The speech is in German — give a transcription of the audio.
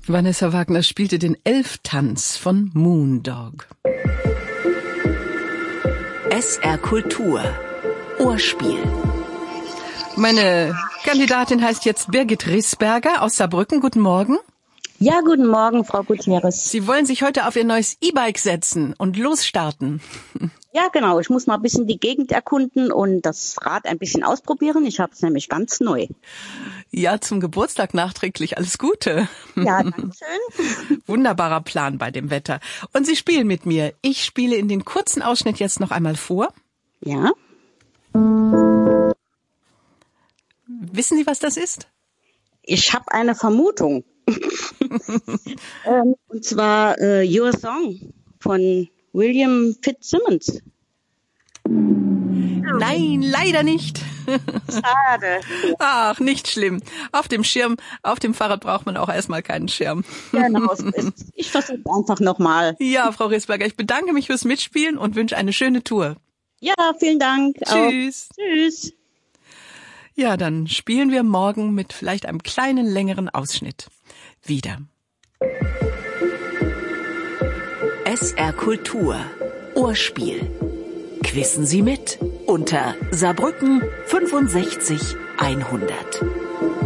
Vanessa Wagner spielte den Elftanz von Moondog. SR Kultur. Ohrspiel. Meine Kandidatin heißt jetzt Birgit Risberger aus Saarbrücken. Guten Morgen. Ja, guten Morgen, Frau Gutierrez. Sie wollen sich heute auf Ihr neues E-Bike setzen und losstarten. Ja, genau. Ich muss mal ein bisschen die Gegend erkunden und das Rad ein bisschen ausprobieren. Ich habe es nämlich ganz neu. Ja, zum Geburtstag nachträglich. Alles Gute. Ja, danke schön. Wunderbarer Plan bei dem Wetter. Und Sie spielen mit mir. Ich spiele in den kurzen Ausschnitt jetzt noch einmal vor. Ja. Wissen Sie, was das ist? Ich habe eine Vermutung. Und zwar Your Song von William Fitzsimmons. Nein, leider nicht. Schade. Ach, nicht schlimm. Auf dem Fahrrad braucht man auch erstmal keinen Schirm. Genau, so ist es. Ich versuche einfach nochmal. Ja, Frau Risberger, ich bedanke mich fürs Mitspielen und wünsche eine schöne Tour. Ja, vielen Dank. Tschüss. Auch. Tschüss. Ja, dann spielen wir morgen mit vielleicht einem kleinen, längeren Ausschnitt wieder. SR Kultur. Ohrspiel. Quissen Sie mit unter Saarbrücken 65 100.